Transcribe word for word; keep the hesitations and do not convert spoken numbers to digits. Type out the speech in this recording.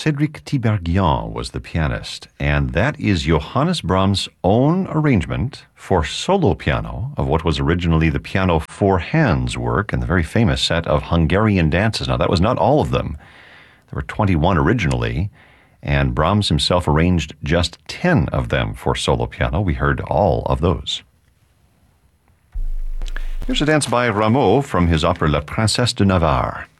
Cédric Tiberghien was the pianist, and that is Johannes Brahms' own arrangement for solo piano of what was originally the piano four hands work in the very famous set of Hungarian dances. Now, that was not all of them. There were twenty-one originally, and Brahms himself arranged just ten of them for solo piano. We heard all of those. Here's a dance by Rameau from his opera La Princesse de Navarre.